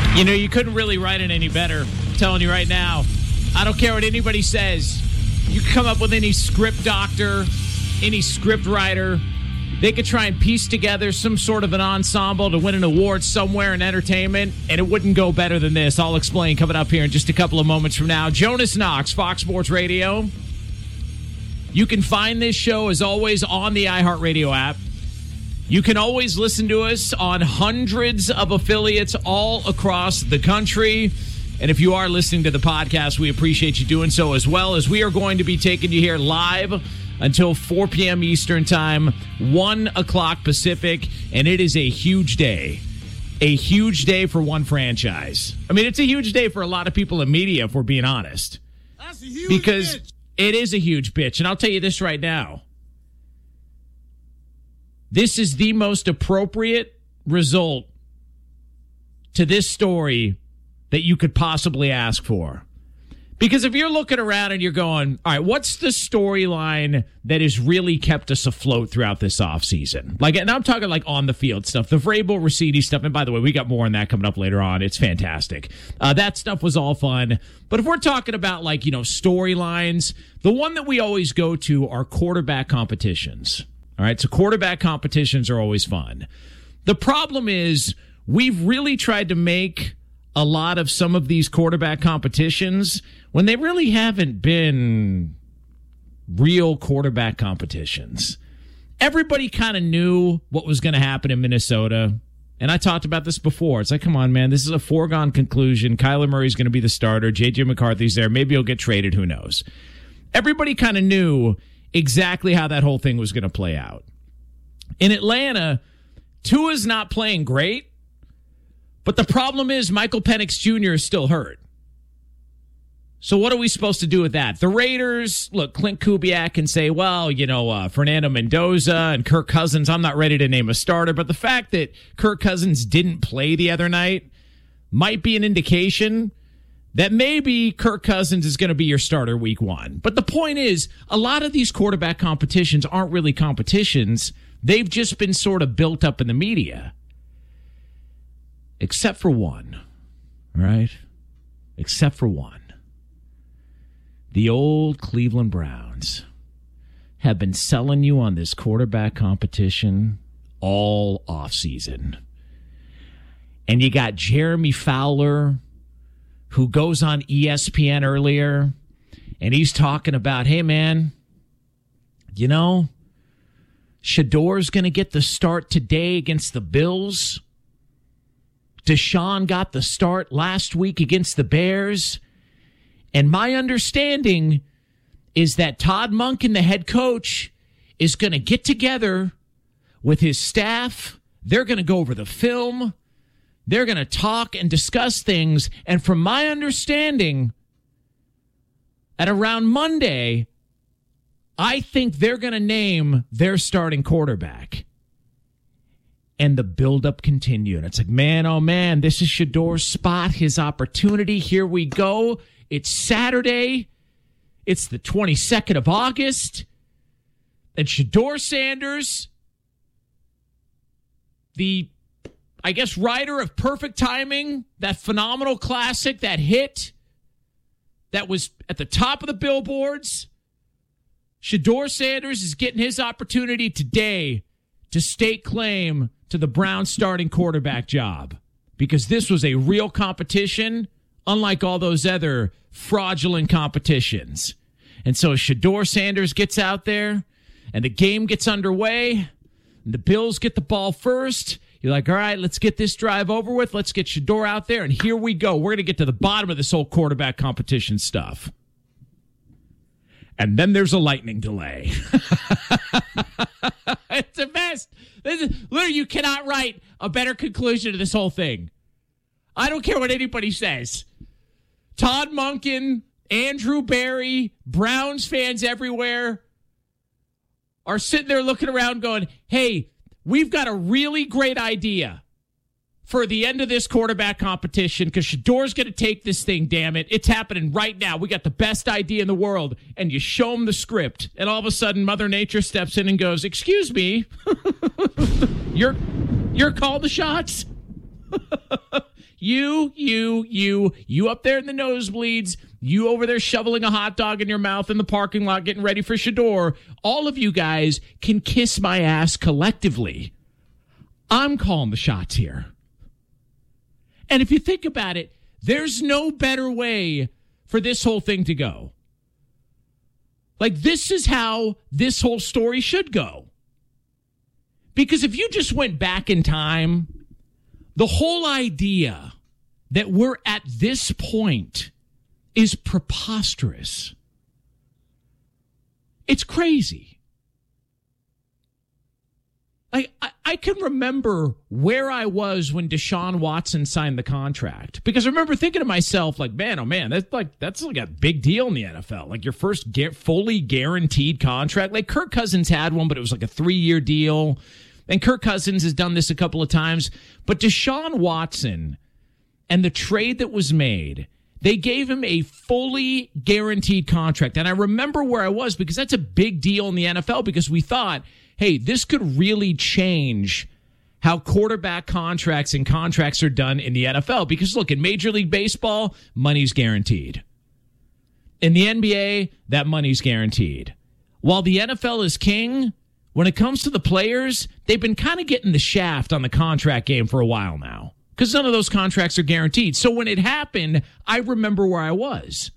You know, you couldn't really write it any better. I'm telling you right now. I don't care what anybody says. You can come up with any script doctor, any script writer. They could try and piece together some sort of an ensemble to win an award somewhere in entertainment, and it wouldn't go better than this. I'll explain coming up here in just a couple of moments from now. Jonas Knox, Fox Sports Radio. You can find this show, as always, on the iHeartRadio app. You can always listen to us on hundreds of affiliates all across the country. And if you are listening to the podcast, we appreciate you doing so, as well as we are going to be taking you here live until 4 p.m. Eastern Time, 1 o'clock Pacific, and it is a huge day. A huge day for one franchise. I mean, it's a huge day for a lot of people in media, if we're being honest. That's a huge because bitch. It is a huge bitch, and I'll tell you this right now. This is the most appropriate result to this story that you could possibly ask for. Because if you're looking around and you're going, all right, what's the storyline that has really kept us afloat throughout this offseason? Like, and I'm talking like on the field stuff, the Vrabel, Ricidi stuff. And by the way, we got more on that coming up later on. It's fantastic. That stuff was all fun. But if we're talking about like, you know, storylines, the one that we always go to are quarterback competitions. All right, so quarterback competitions are always fun. The problem is we've really tried to make a lot of some of these quarterback competitions when they really haven't been real quarterback competitions. Everybody kind of knew what was going to happen in Minnesota. And I talked about this before. It's like, come on, man, this is a foregone conclusion. Kyler Murray's going to be the starter. J.J. McCarthy's there. Maybe he'll get traded. Who knows? Everybody kind of knew exactly how that whole thing was going to play out. In Atlanta, Tua's not playing great. But the problem is Michael Penix Jr. is still hurt. So what are we supposed to do with that? The Raiders, look, Clint Kubiak can say, well, you know, Fernando Mendoza and Kirk Cousins, I'm not ready to name a starter. But the fact that Kirk Cousins didn't play the other night might be an indication that maybe Kirk Cousins is going to be your starter week 1. But the point is, a lot of these quarterback competitions aren't really competitions. They've just been sort of built up in the media. Except for one, right? Except for one. The old Cleveland Browns have been selling you on this quarterback competition all offseason. And you got Jeremy Fowler, who goes on ESPN earlier, and he's talking about, hey, man, you know, Shador's going to get the start today against the Bills. Deshaun got the start last week against the Bears. And my understanding is that Todd Monken, the head coach, is going to get together with his staff. They're going to go over the film. They're going to talk and discuss things. And from my understanding, at around Monday, I think they're going to name their starting quarterback. And the buildup continued. It's like, man, oh, man, this is Shador's spot, his opportunity. Here we go. It's Saturday. It's the 22nd of August. And Shador Sanders, the, I guess, writer of Perfect Timing, that phenomenal classic, that hit that was at the top of the billboards, Shador Sanders is getting his opportunity today to stake claim to the Browns starting quarterback job, because this was a real competition, unlike all those other fraudulent competitions. And so Shador Sanders gets out there and the game gets underway and the Bills get the ball first. You're like, all right, let's get this drive over with. Let's get Shador out there. And here we go. We're going to get to the bottom of this whole quarterback competition stuff. And then there's a lightning delay. It's the best. Literally, you cannot write a better conclusion to this whole thing. I don't care what anybody says. Todd Monken, Andrew Berry, Browns fans everywhere are sitting there looking around going, hey, we've got a really great idea for the end of this quarterback competition because Shador's going to take this thing, damn it. It's happening right now. We got the best idea in the world. And you show them the script, and all of a sudden Mother Nature steps in and goes, excuse me, you're calling the shots? You up there in the nosebleeds, you over there shoveling a hot dog in your mouth in the parking lot getting ready for Shador. All of you guys can kiss my ass collectively. I'm calling the shots here. And if you think about it, there's no better way for this whole thing to go. Like, this is how this whole story should go. Because if you just went back in time, the whole idea that we're at this point is preposterous. It's crazy. I can remember where I was when Deshaun Watson signed the contract, because I remember thinking to myself, like, man, oh man, that's like a big deal in the NFL. Like, your first fully guaranteed contract. Like, Kirk Cousins had one, but it was like a 3-year deal. And Kirk Cousins has done this a couple of times. But Deshaun Watson and the trade that was made, they gave him a fully guaranteed contract. And I remember where I was, because that's a big deal in the NFL, because we thought, hey, this could really change how quarterback contracts and contracts are done in the NFL. Because, look, in Major League Baseball, money's guaranteed. In the NBA, that money's guaranteed. While the NFL is king, when it comes to the players, they've been kind of getting the shaft on the contract game for a while now, because none of those contracts are guaranteed. So when it happened, I remember where I was.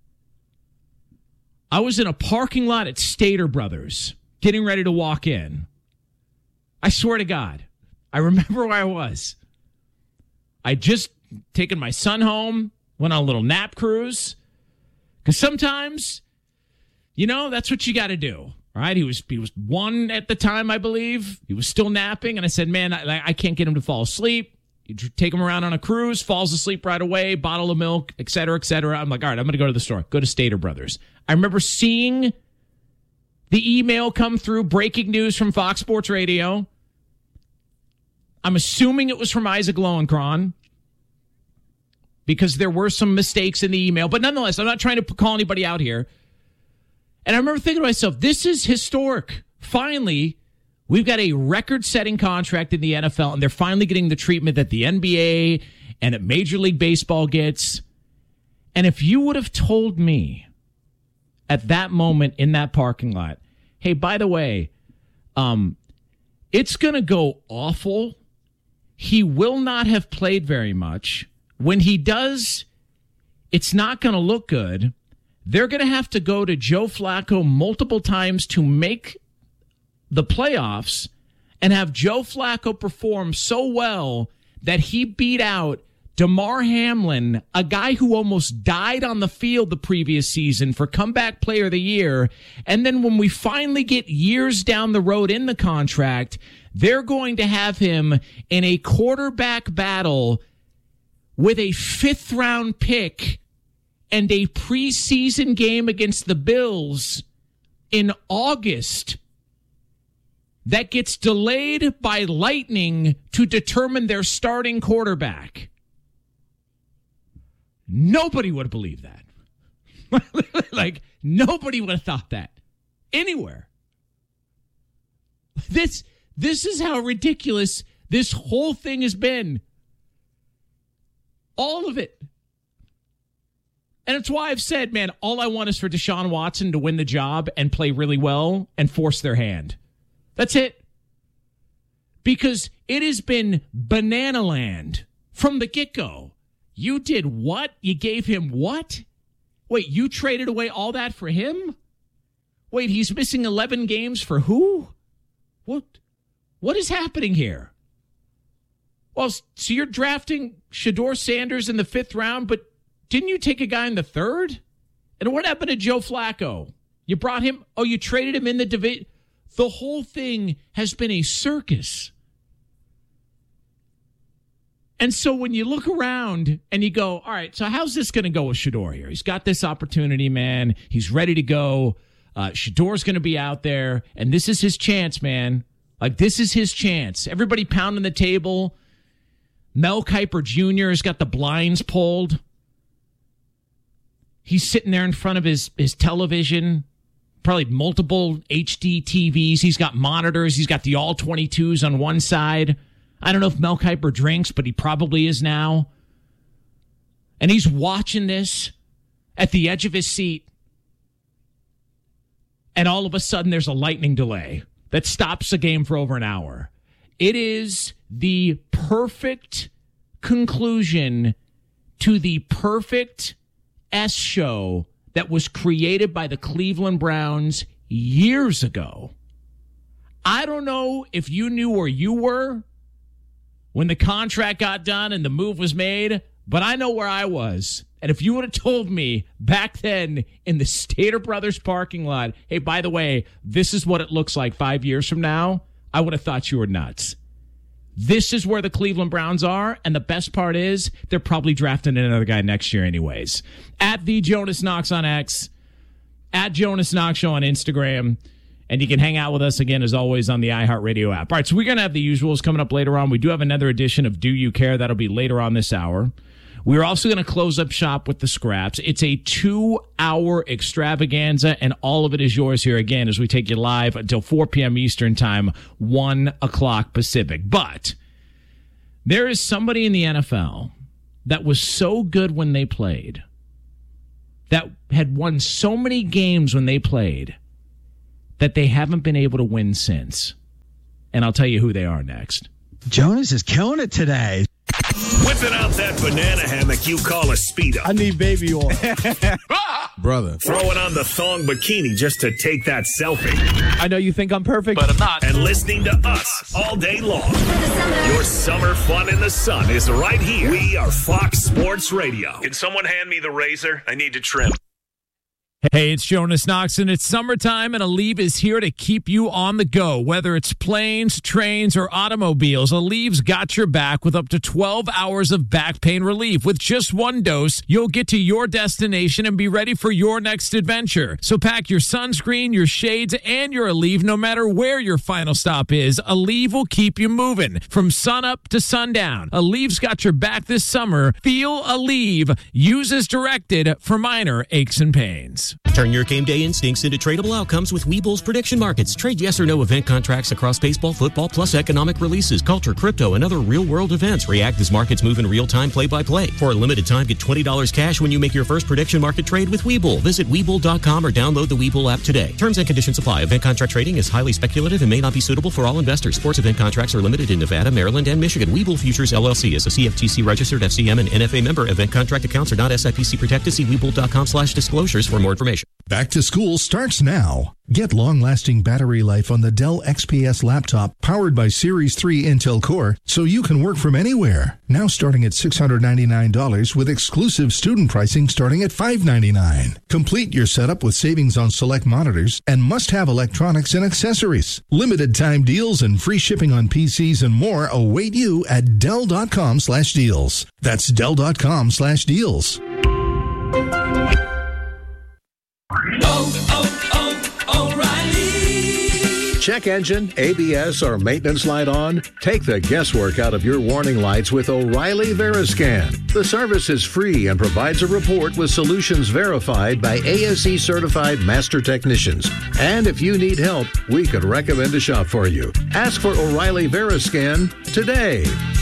I was in a parking lot at Stater Brothers, getting ready to walk in. I swear to God, I remember where I was. I'd just taken my son home, went on a little nap cruise, because sometimes, that's what you got to do. All right, he was 1 at the time, I believe. He was still napping, and I said, man, I can't get him to fall asleep. You take him around on a cruise, falls asleep right away, bottle of milk, et cetera, et cetera. I'm like, all right, I'm going to go to the store. Go to Stater Brothers. I remember seeing the email come through, breaking news from Fox Sports Radio. I'm assuming it was from Isaac Lowenkron, because there were some mistakes in the email. But nonetheless, I'm not trying to call anybody out here. And I remember thinking to myself, this is historic. Finally, we've got a record-setting contract in the NFL, and they're finally getting the treatment that the NBA and that Major League Baseball gets. And if you would have told me at that moment in that parking lot, hey, by the way, it's going to go awful. He will not have played very much. When he does, it's not going to look good. They're going to have to go to Joe Flacco multiple times to make the playoffs, and have Joe Flacco perform so well that he beat out DeMar Hamlin, a guy who almost died on the field the previous season for comeback player of the year. And then when we finally get years down the road in the contract, they're going to have him in a quarterback battle with a 5th-round pick and a preseason game against the Bills in August that gets delayed by lightning to determine their starting quarterback. Nobody would have believed that. Like, nobody would have thought that anywhere. This is how ridiculous this whole thing has been. All of it. And it's why I've said, man, all I want is for Deshaun Watson to win the job and play really well and force their hand. That's it. Because it has been banana land from the get-go. You did what? You gave him what? Wait, you traded away all that for him? Wait, he's missing 11 games for who? What is happening here? Well, so you're drafting Shador Sanders in the 5th round, but didn't you take a guy in the 3rd? And what happened to Joe Flacco? You brought him, you traded him in the division. The whole thing has been a circus. And so when you look around and you go, all right, so how's this going to go with Shador here? He's got this opportunity, man. He's ready to go. Shador's going to be out there, and this is his chance, man. Like, this is his chance. Everybody pounding the table. Mel Kiper Jr. has got the blinds pulled. He's sitting there in front of his television, probably multiple HD TVs. He's got monitors. He's got the all 22s on one side. I don't know if Mel Kiper drinks, but he probably is now. And he's watching this at the edge of his seat. And all of a sudden, there's a lightning delay that stops the game for over an hour. It is the perfect conclusion to the perfect S show that was created by the Cleveland Browns years ago. I don't know if you knew where you were when the contract got done and the move was made, but I know where I was. And if you would have told me back then in the Stater Brothers parking lot, hey, by the way, this is what it looks like 5 years from now, I would have thought you were nuts. This is where the Cleveland Browns are, and the best part is they're probably drafting another guy next year anyways. At the Jonas Knox on X, at Jonas Knox Show on Instagram, and you can hang out with us again, as always, on the iHeartRadio app. All right, so we're going to have the usuals coming up later on. We do have another edition of Do You Care? That'll be later on this hour. We're also going to close up shop with the scraps. It's a 2-hour extravaganza, and all of it is yours here again as we take you live until 4 p.m. Eastern Time, 1 o'clock Pacific. But there is somebody in the NFL that was so good when they played, that had won so many games when they played, that they haven't been able to win since. And I'll tell you who they are next. Jonas is killing it today. Whipping out that banana hammock you call a Speedo. I need baby oil. Brother. Throwing on the thong bikini just to take that selfie. I know you think I'm perfect, But I'm not. And listening to us all day long. Your summer fun in the sun is right here. We are Fox Sports Radio. Can someone hand me the razor? I need to trim. Hey, it's Jonas Knox, and it's summertime, and Aleve is here to keep you on the go. Whether it's planes, trains, or automobiles, Aleve's got your back with up to 12 hours of back pain relief. With just one dose, you'll get to your destination and be ready for your next adventure. So pack your sunscreen, your shades, and your Aleve no matter where your final stop is. Aleve will keep you moving from sun up to sundown. Aleve's got your back this summer. Feel Aleve. Use as directed for minor aches and pains. Turn your game day instincts into tradable outcomes with Webull's prediction markets. Trade yes or no event contracts across baseball, football, plus economic releases, culture, crypto, and other real-world events. React as markets move in real time, play-by-play. For a limited time, get $20 cash when you make your first prediction market trade with Webull. Visit Webull.com or download the Webull app today. Terms and conditions apply. Event contract trading is highly speculative and may not be suitable for all investors. Sports event contracts are limited in Nevada, Maryland, and Michigan. Webull Futures, LLC is a CFTC-registered FCM and NFA member. Event contract accounts are not SIPC protected. See Webull.com/disclosures for more information. Back to school starts now. Get long-lasting battery life on the Dell XPS laptop powered by Series 3 Intel Core so you can work from anywhere. Now starting at $699 with exclusive student pricing starting at $599. Complete your setup with savings on select monitors and must-have electronics and accessories. Limited time deals and free shipping on PCs and more await you at Dell.com/deals. That's Dell.com/deals. O'Reilly. Check engine, ABS, or maintenance light on? Take the guesswork out of your warning lights with O'Reilly Veriscan. The service is free and provides a report with solutions verified by ASE certified master technicians. And if you need help, we could recommend a shop for you. Ask for O'Reilly Veriscan today.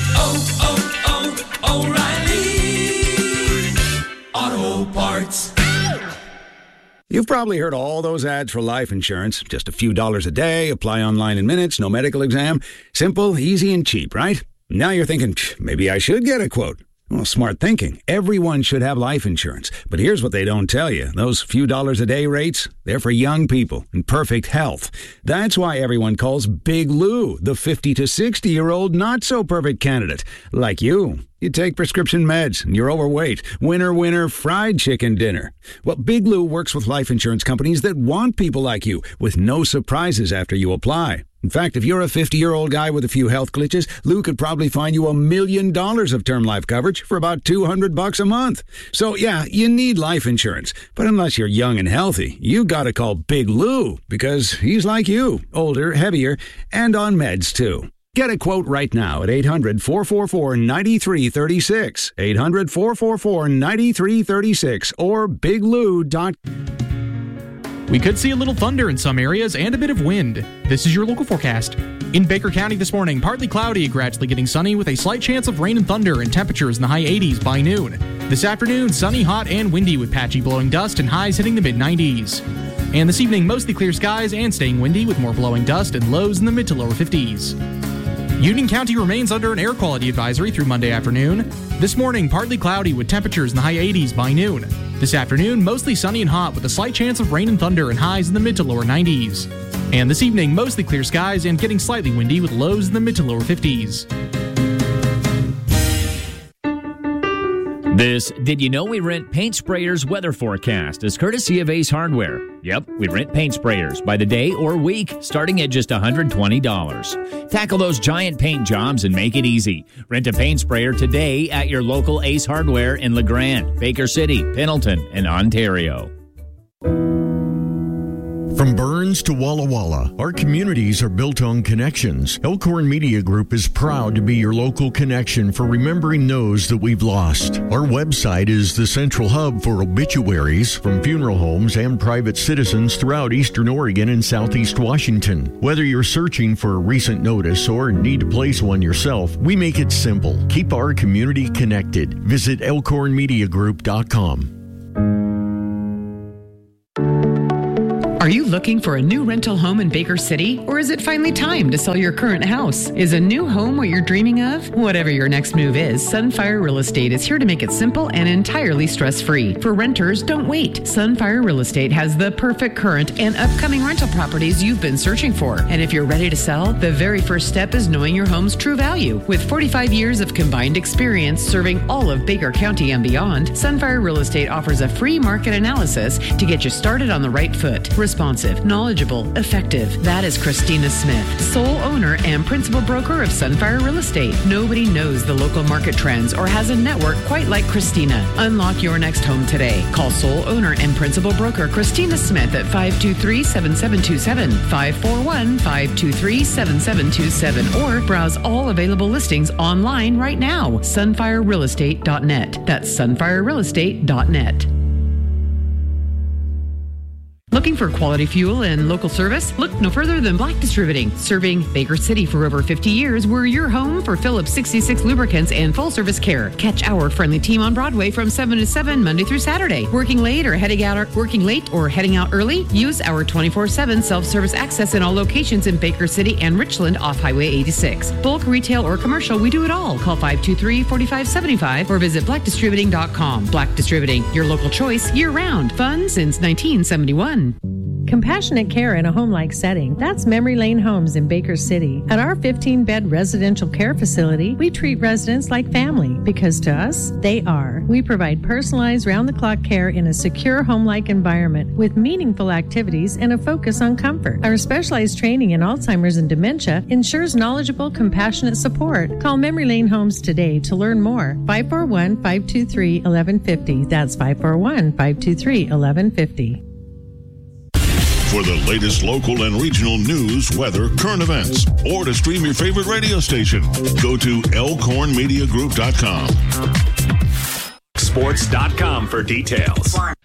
O'Reilly Auto Parts. You've probably heard all those ads for life insurance. Just a few dollars a day, apply online in minutes, no medical exam. Simple, easy, and cheap, right? Now you're thinking, maybe I should get a quote. Well, smart thinking. Everyone should have life insurance. But here's what they don't tell you. Those few dollars a day rates, they're for young people in perfect health. That's why everyone calls Big Lou the 50 to 60-year-old not-so-perfect candidate. Like you. You take prescription meds and you're overweight. Winner, fried chicken dinner. Well, Big Lou works with life insurance companies that want people like you with no surprises after you apply. In fact, if you're a 50-year-old guy with a few health glitches, Lou could probably find you $1 million of term life coverage for about $200 a month. So, yeah, you need life insurance. But unless you're young and healthy, you gotta call Big Lou because he's like you, older, heavier, and on meds, too. Get a quote right now at 800-444-9336, 800-444-9336, or biglou.com. We could see a little thunder in some areas and a bit of wind. This is your local forecast. In Baker County this morning, partly cloudy, gradually getting sunny with a slight chance of rain and thunder and temperatures in the high 80s by noon. This afternoon, sunny, hot, and windy with patchy blowing dust and highs hitting the mid-90s. And this evening, mostly clear skies and staying windy with more blowing dust and lows in the mid to lower 50s. Union County remains under an air quality advisory through Monday afternoon. This morning, partly cloudy with temperatures in the high 80s by noon. This afternoon, mostly sunny and hot with a slight chance of rain and thunder and highs in the mid to lower 90s. And this evening, mostly clear skies and getting slightly windy with lows in the mid to lower 50s. This Did You Know We Rent Paint Sprayers weather forecast is courtesy of Ace Hardware. Yep, we rent paint sprayers by the day or week, starting at just $120. Tackle those giant paint jobs and make it easy. Rent a paint sprayer today at your local Ace Hardware in LeGrand, Baker City, Pendleton, and Ontario. From Burns to Walla Walla, our communities are built on connections. Elkhorn Media Group is proud to be your local connection for remembering those that we've lost. Our website is the central hub for obituaries from funeral homes and private citizens throughout Eastern Oregon and Southeast Washington. Whether you're searching for a recent notice or need to place one yourself, we make it simple. Keep our community connected. Visit elkhornmediagroup.com. Are you looking for a new rental home in Baker City? Or is it finally time to sell your current house? Is a new home what you're dreaming of? Whatever your next move is, Sunfire Real Estate is here to make it simple and entirely stress-free. For renters, don't wait. Sunfire Real Estate has the perfect current and upcoming rental properties you've been searching for. And if you're ready to sell, the very first step is knowing your home's true value. With 45 years of combined experience serving all of Baker County and beyond, Sunfire Real Estate offers a free market analysis to get you started on the right foot. Responsive, knowledgeable, effective. That is Christina Smith, sole owner and principal broker of Sunfire Real Estate. Nobody knows the local market trends or has a network quite like Christina. Unlock your next home today. Call sole owner and principal broker Christina Smith at 523-7727, 541-523-7727, or browse all available listings online right now. Sunfirerealestate.net. That's sunfirerealestate.net. Looking for quality fuel and local service? Look no further than Black Distributing. Serving Baker City for over 50 years, we're your home for Phillips 66 lubricants and full-service care. Catch our friendly team on Broadway from 7 to 7 Monday through Saturday. Working late or heading out early? Use our 24/7 self-service access in all locations in Baker City and Richland off Highway 86. Bulk, retail, or commercial, we do it all. Call 523-4575 or visit blackdistributing.com. Black Distributing, your local choice year-round. Fun since 1971. Compassionate care in a home-like setting. That's Memory Lane Homes in Baker City. At our 15-bed residential care facility, we treat residents like family because to us, they are. We provide personalized round-the-clock care in a secure home-like environment with meaningful activities and a focus on comfort. Our specialized training in Alzheimer's and dementia ensures knowledgeable, compassionate support. Call Memory Lane Homes today to learn more. 541-523-1150. That's 541-523-1150. For the latest local and regional news, weather, current events, or to stream your favorite radio station, go to elkhornmediagroup.com. Sports.com for details.